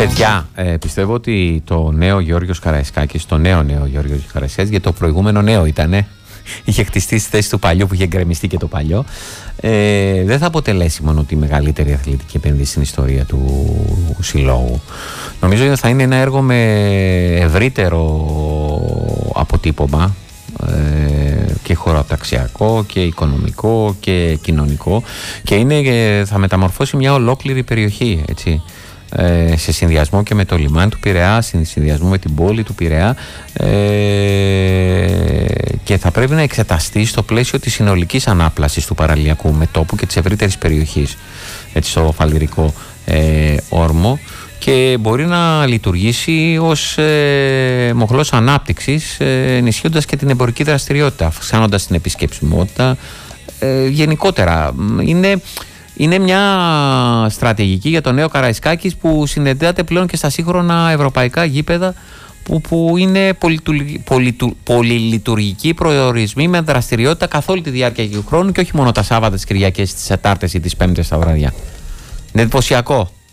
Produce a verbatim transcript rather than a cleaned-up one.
Παιδιά, ε, πιστεύω ότι το νέο Γιώργος Καραϊσκάκης, το νέο νέο Γιώργος Καραϊσκάκης, γιατί το προηγούμενο νέο ήτανε, είχε χτιστεί στη θέση του παλιού που είχε γκρεμιστεί και το παλιό, ε, δεν θα αποτελέσει μόνο τη μεγαλύτερη αθλητική επένδυση στην ιστορία του συλλόγου. Νομίζω ότι θα είναι ένα έργο με ευρύτερο αποτύπωμα, ε, και χωροταξιακό και οικονομικό και κοινωνικό, και είναι, θα μεταμορφώσει μια ολόκληρη περιοχή, έτσι, ε, σε συνδυασμό και με το λιμάνι του Πειραιά, σε συνδυασμό με την πόλη του Πειραιά, ε, και θα πρέπει να εξεταστεί στο πλαίσιο της συνολικής ανάπλασης του παραλιακού μετώπου και της ευρύτερης περιοχής, έτσι, στο φαλιρικό ε, όρμο, και μπορεί να λειτουργήσει ως ε, μοχλός ανάπτυξης, ε, ενισχύοντας και την εμπορική δραστηριότητα, αυξάνοντας την επισκεψιμότητα. Ε, γενικότερα είναι, είναι μια στρατηγική για το νέο Καραϊσκάκης που συνδέεται πλέον και στα σύγχρονα ευρωπαϊκά γήπεδα, που, που είναι πολυλειτουργικοί προορισμοί με δραστηριότητα καθ' όλη τη διάρκεια του χρόνου και όχι μόνο τα Σάββατα, τις Κυριακές, τις Τετάρτες ή τις Πέμπτες τα βραδιά. Είναι εντυπωσιακό.